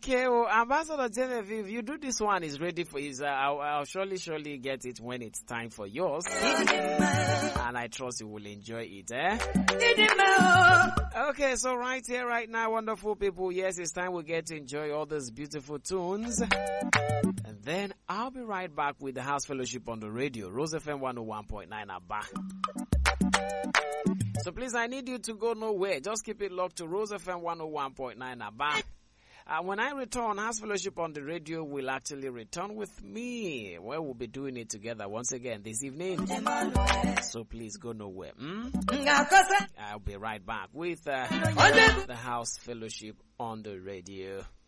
Okay, well, Ambassador Genevieve, you do this one is ready for his. I'll surely get it when it's time for yours, and I trust you will enjoy it. Okay, so right here, right now, wonderful people. Yes, it's time we get to enjoy all these beautiful tunes, and then I'll be right back with the House Fellowship on the radio, Rose FM 101.9 Aba. So please, I need you to go nowhere. Just keep it locked to Rose FM 101.9 Aba. When I return, House Fellowship on the radio will actually return with me, where we'll be doing it together once again this evening. So please go nowhere. I'll be right back with the House Fellowship on the radio.